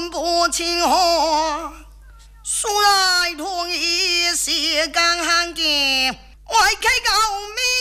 公不清河，苏来同意写干汉的，外开高明。